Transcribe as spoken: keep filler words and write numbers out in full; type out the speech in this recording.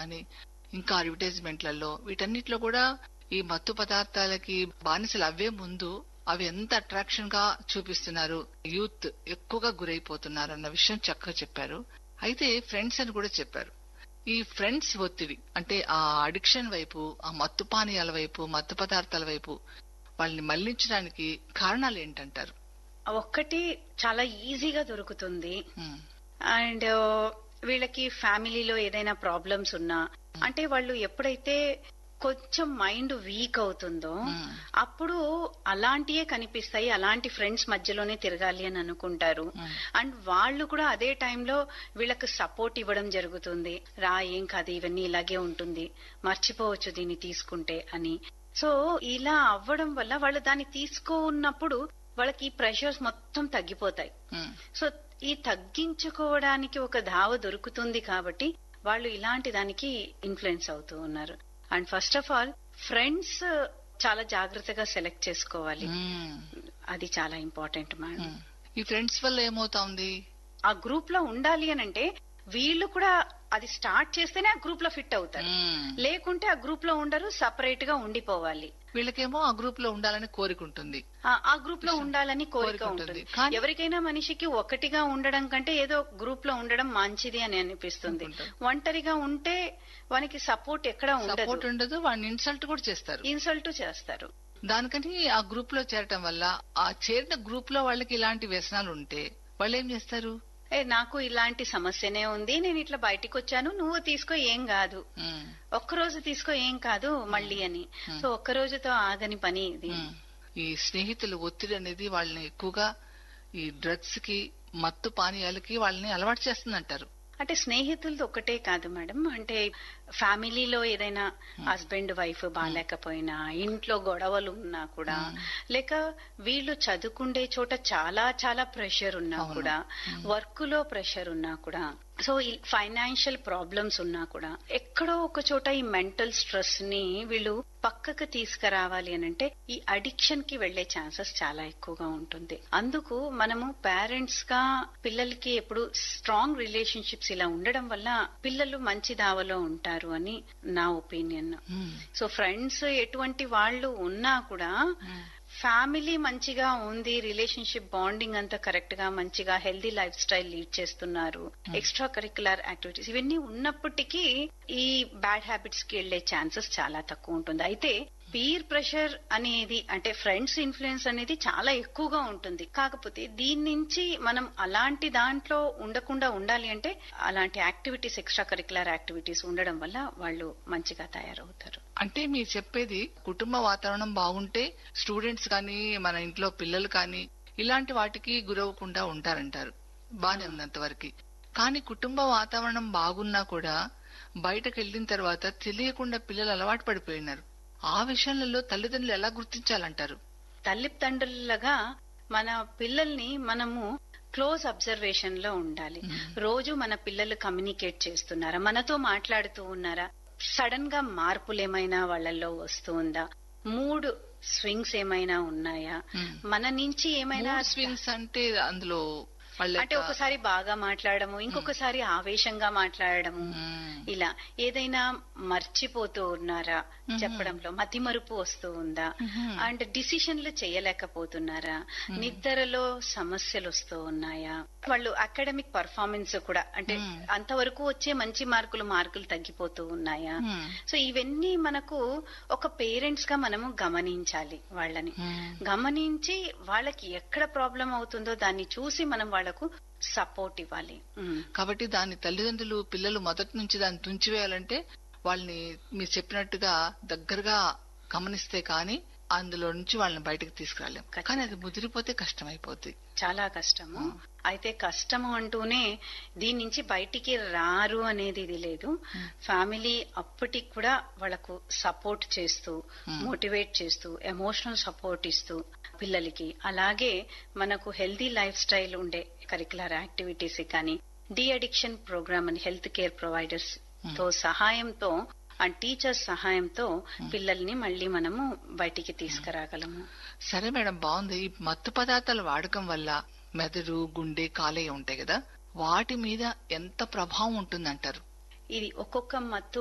గాని ఇంకా అడ్వర్టైజ్మెంట్లలో వీటన్నిటిలో కూడా ఈ మత్తు పదార్థాలకి బానిసలు అవే ముందు అవి ఎంత అట్రాక్షన్ గా చూపిస్తున్నారు, యూత్ ఎక్కువగా గురైపోతున్నారు అన్న విషయం చక్కగా చెప్పారు. అయితే ఫ్రెండ్స్ అని కూడా చెప్పారు. ఈ ఫ్రెండ్స్ ఒత్తిడి అంటే ఆ అడిక్షన్ వైపు, ఆ మత్తు పానీయాల వైపు, మత్తు పదార్థాల వైపు వాళ్ళని మళ్లించడానికి కారణాలు ఏంటంటారు? ఒక్కటి చాలా ఈజీగా దొరుకుతుంది. అండ్ వీళ్ళకి ఫ్యామిలీలో ఏదైనా ప్రాబ్లమ్స్ ఉన్నా, అంటే వాళ్ళు ఎప్పుడైతే కొంచెం మైండ్ వీక్ అవుతుందో అప్పుడు అలాంటియే కనిపిస్తాయి, అలాంటి ఫ్రెండ్స్ మధ్యలోనే తిరగాలి అని అనుకుంటారు. అండ్ వాళ్ళు కూడా అదే టైంలో వీళ్ళకి సపోర్ట్ ఇవ్వడం జరుగుతుంది. రా, ఏం కాదు, ఇవన్నీ ఇలాగే ఉంటుంది, మర్చిపోవచ్చు దీన్ని తీసుకుంటే అని. సో ఇలా అవ్వడం వల్ల వాళ్ళు దాన్ని తీసుకున్నప్పుడు వాళ్ళకి ఈ ప్రెషర్స్ మొత్తం తగ్గిపోతాయి. సో ఈ తగ్గించుకోవడానికి ఒక దావ దొరుకుతుంది కాబట్టి వాళ్ళు ఇలాంటి దానికి ఇన్ఫ్లుయెన్స్ అవుతూ ఉన్నారు. And first of all friends చాలా జాగ్రత్తగా సెలెక్ట్ చేసుకోవాలి, అది చాలా ఇంపార్టెంట్ మేడం. ఈ ఫ్రెండ్స్ వల్ల ఏమవుతా ఉంది, ఆ గ్రూప్ లో ఉండాలి అని అంటే వీళ్ళు కూడా అది స్టార్ట్ చేస్తేనే ఆ గ్రూప్ లో ఫిట్ అవుతారు, లేకుంటే ఆ గ్రూప్ లో ఉండరు, సపరేట్ గా ఉండిపోవాలి. వీళ్ళకేమో ఆ గ్రూప్ లో ఉండాలని కోరిక ఉంటుంది, ఆ గ్రూప్ లో ఉండాలని కోరిక ఉంటుంది. ఎవరికైనా మనిషికి ఒకటిగా ఉండడం కంటే ఏదో గ్రూప్ లో ఉండడం మంచిది అని అనిపిస్తుంది. ఒంటరిగా ఉంటే వానికి సపోర్ట్ ఎక్కడ ఉండదు, వాడిని ఇన్సల్ట్ కూడా చేస్తారు, ఇన్సల్ట్ చేస్తారు. దానికని ఆ గ్రూప్ లో చేరటం వల్ల ఆ చేరిన గ్రూప్ లో వాళ్ళకి ఇలాంటి వ్యసనాలు ఉంటే వాళ్ళు ఏం చేస్తారు, ఏ నాకు ఇలాంటి సమస్యనే ఉంది, నేను ఇట్లా బయటికి వచ్చాను, నువ్వు తీసుకో ఏం కాదు, ఒక్కరోజు తీసుకో ఏం కాదు మళ్ళీ అని. సో ఒక్క రోజుతో ఆగని పని ఇది. ఈ స్నేహితుల ఒత్తిడి అనేది వాళ్ళని ఎక్కువగా ఈ డ్రగ్స్ కి, మత్తు పానీయాలకి వాళ్ళని అలవాటు చేస్తుందంటారు. అంటే స్నేహితులతో ఒకటే కాదు మేడం, అంటే ఫ్యామిలీలో ఏదైనా హస్బెండ్ వైఫ్ బాగాలేకపోయినా, ఇంట్లో గొడవలు ఉన్నా కూడా, లేక వీళ్ళు చదువుకుండే చోట చాలా చాలా ప్రెషర్ ఉన్నా కూడా, వర్క్ లో ప్రెషర్ ఉన్నా కూడా, సో ఈ ఫైనాన్షియల్ ప్రాబ్లమ్స్ ఉన్నా కూడా, ఎక్కడో ఒక చోట ఈ మెంటల్ స్ట్రెస్ ని వీళ్ళు పక్కకు తీసుకురావాలి అని అంటే ఈ అడిక్షన్ కి వెళ్లే ఛాన్సెస్ చాలా ఎక్కువగా ఉంటుంది. అందుకు మనము పేరెంట్స్ గా పిల్లలకి ఎప్పుడు స్ట్రాంగ్ రిలేషన్షిప్స్ ఇలా ఉండడం వల్ల పిల్లలు మంచి దావలో ఉంటారు అని నా ఒపీనియన్. సో ఫ్రెండ్స్ ఎటువంటి వాళ్ళు ఉన్నా కూడా ఫ్యామిలీ మంచిగా ఉంది, రిలేషన్షిప్ బాండింగ్ అంతా కరెక్ట్ గా మంచిగా హెల్దీ లైఫ్ స్టైల్ లీడ్ చేస్తున్నారు, ఎక్స్ట్రా కరిక్యులర్ యాక్టివిటీస్ ఇవన్నీ ఉన్నప్పటికీ ఈ బ్యాడ్ హ్యాబిట్స్ కి వెళ్లే ఛాన్సెస్ చాలా తక్కువ ఉంటుంది. అయితే పీర్ ప్రెషర్ అనేది అంటే ఫ్రెండ్స్ ఇన్ఫ్లుయెన్స్ అనేది చాలా ఎక్కువగా ఉంటుంది. కాకపోతే దీని నుంచి మనం అలాంటి దాంట్లో ఉండకుండా ఉండాలి అంటే అలాంటి యాక్టివిటీస్, ఎక్స్ట్రా కరిక్యులర్ యాక్టివిటీస్ ఉండడం వల్ల వాళ్ళు మంచిగా తయారవుతారు. అంటే మీరు చెప్పేది కుటుంబ వాతావరణం బాగుంటే స్టూడెంట్స్ కానీ మన ఇంట్లో పిల్లలు కానీ ఇలాంటి వాటికి గురవకుండా ఉంటారంటారు. బానే ఉన్నంత వరకు. కానీ కుటుంబ వాతావరణం బాగున్నా కూడా బయటకు వెళ్లిన తర్వాత తెలియకుండా పిల్లలు అలవాటు పడిపోయినారు. ఆ విషయాలలో తల్లిదండ్రులు ఎలా గుర్తించాలంటారు? తల్లిదండ్రులుగా మన పిల్లల్ని మనము క్లోజ్ అబ్జర్వేషన్ లో ఉండాలి. రోజు మన పిల్లలు కమ్యూనికేట్ చేస్తున్నారా, మనతో మాట్లాడుతూ ఉన్నారా, సడన్ గా మార్పులు ఏమైనా వాళ్ళల్లో వస్తూ ఉందా, మూడ్ స్వింగ్స్ ఏమైనా ఉన్నాయా, మన నుంచి ఏమైనా స్వింగ్స్ అంటే అందులో అంటే ఒకసారి బాగా మాట్లాడము, ఇంకొకసారి ఆవేశంగా మాట్లాడము, ఇలా ఏదైనా మర్చిపోతూ ఉన్నారా చెప్పడంలో, మతిమరుపు వస్తూ ఉందా, అండ్ డిసిషన్లు చేయలేకపోతున్నారా, నిద్రలో సమస్యలు వస్తూ ఉన్నాయా, వాళ్ళు అకాడమిక్ పర్ఫార్మెన్స్ కూడా అంటే అంతవరకు వచ్చే మంచి మార్కులు మార్కులు తగ్గిపోతూ ఉన్నాయా. సో ఇవన్నీ మనకు ఒక పేరెంట్స్ గా మనము గమనించాలి. వాళ్ళని గమనించి వాళ్ళకి ఎక్కడ ప్రాబ్లం అవుతుందో దాన్ని చూసి మనం వాళ్లకు సపోర్ట్ ఇవ్వాలి. కాబట్టి దాని తల్లిదండ్రులు పిల్లలు మొదటి నుంచి దాన్ని తుంచివేయాలంటే వాళ్ళని మీరు చెప్పినట్టుగా దగ్గరగా గమనిస్తే కానీ అందులో నుంచి వాళ్ళని బయటకు తీసుకురాలేం. కానీ అది ముదిరిపోతే కష్టం అయిపోతుంది, చాలా కష్టము. అయితే కష్టము అంటూనే దీని నుంచి బయటికి రారు అనేది ఇది లేదు. ఫ్యామిలీ అప్పటికి కూడా వాళ్ళకు సపోర్ట్ చేస్తూ, మోటివేట్ చేస్తూ, ఎమోషనల్ సపోర్ట్ ఇస్తూ పిల్లలకి, అలాగే మనకు హెల్దీ లైఫ్ స్టైల్ ఉండే కరిక్యులర్ యాక్టివిటీస్ కానీ డి అడిక్షన్ ప్రోగ్రామ్ అని హెల్త్ కేర్ ప్రొవైడర్స్ తో సహాయంతో అండ్ టీచర్స్ సహాయంతో పిల్లల్ని మళ్లీ మనము బయటికి తీసుకురాగలము. సరే మేడం, బాగుంది. ఈ మత్తు పదార్థాల వాడకం వల్ల మెదడు, గుండె, కాలేయం ఉంటాయి కదా, వాటి మీద ఎంత ప్రభావం ఉంటుందంటారు? ఇది ఒక్కొక్క మత్తు